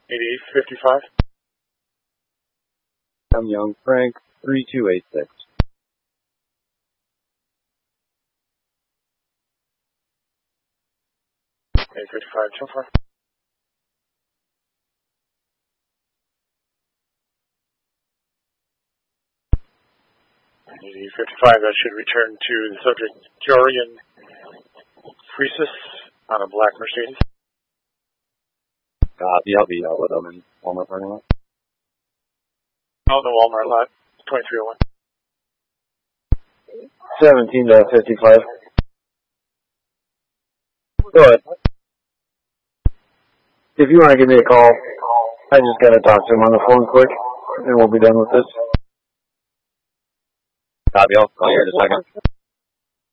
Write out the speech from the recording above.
8855. I'm Young Frank, 3286. So far. 8855, that should return to the subject, Jorian Freesis on a black Mercedes. I'll be out with them in Walmart parking lot. Oh, the Walmart lot, 2301. 17-55. Go ahead. If you want to give me a call, I just got to talk to him on the phone quick, and we'll be done with this. Copy, I'll call you in a second.